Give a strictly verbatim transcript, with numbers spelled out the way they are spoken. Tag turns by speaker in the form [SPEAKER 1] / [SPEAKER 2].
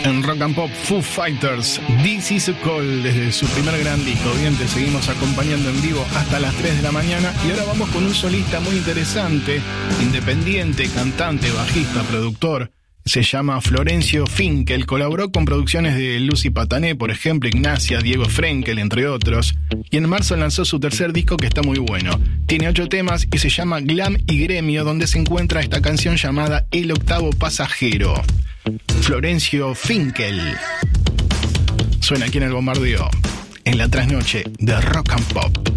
[SPEAKER 1] En Rock and Pop, Foo Fighters, This Is a Call, desde su primer gran disco. Bien, te seguimos acompañando en vivo hasta las tres de la mañana. Y ahora vamos con un solista muy interesante, independiente, cantante, bajista, productor. Se llama Florencio Finkel. Colaboró con producciones de Lucy Patané, por ejemplo, Ignacia, Diego Frenkel, entre otros. Y en marzo lanzó su tercer disco, que está muy bueno. Tiene ocho temas y se llama Glam y Gremio, donde se encuentra esta canción llamada El Octavo Pasajero. Florencio Finkel. Suena aquí en El Bombardeo, en la trasnoche de Rock and Pop.